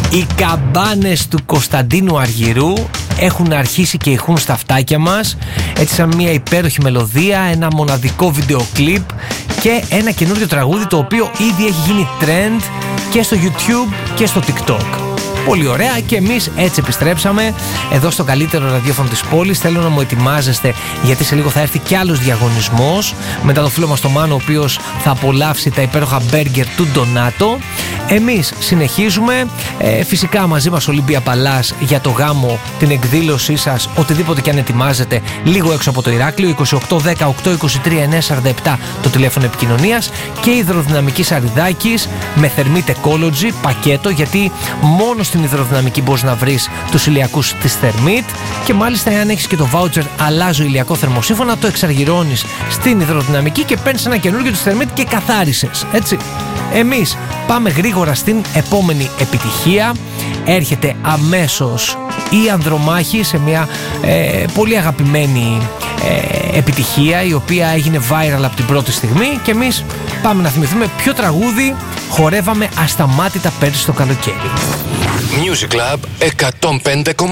Οι καμπάνες του Κωνσταντίνου Αργυρού έχουν αρχίσει και ηχούν στα αυτάκια μας, έτσι σαν μια υπέροχη μελωδία, ένα μοναδικό βίντεο κλιπ και ένα καινούριο τραγούδι το οποίο ήδη έχει γίνει trend και στο YouTube και στο TikTok. Πολύ ωραία, και εμείς έτσι επιστρέψαμε εδώ στο καλύτερο ραδιόφωνο της πόλης. Θέλω να μου ετοιμάζεστε, γιατί σε λίγο θα έρθει κι άλλος διαγωνισμός μετά το φίλο μας τον Μάνο, ο οποίος θα απολαύσει τα υπέροχα μπέργκερ του Ντονάτο. Εμείς συνεχίζουμε, φυσικά μαζί μας Ολυμπία Παλάς για το γάμο, την εκδήλωσή σας, οτιδήποτε και αν ετοιμάζετε λίγο έξω από το Ηράκλειο. 28 18 23 947 το τηλέφωνο επικοινωνίας, και υδροδυναμική Σαριδάκης με θερμίτ Ecology πακέτο, γιατί μόνο στην υδροδυναμική μπορείς να βρεις τους ηλιακούς της θερμίτ, και μάλιστα εάν έχεις και το voucher αλλάζω ηλιακό θερμοσύφωνα, το εξαργυρώνεις στην υδροδυναμική και παίρνεις ένα καινούργιο της θερμίτ και καθάρισες, έτσι. Εμείς πάμε γρήγορα στην επόμενη επιτυχία. Έρχεται αμέσως η Ανδρομάχη σε μια πολύ αγαπημένη επιτυχία, η οποία έγινε viral από την πρώτη στιγμή, και εμείς πάμε να θυμηθούμε ποιο τραγούδι χορεύαμε ασταμάτητα πέρυσι το καλοκαίρι. Music Club 105,6.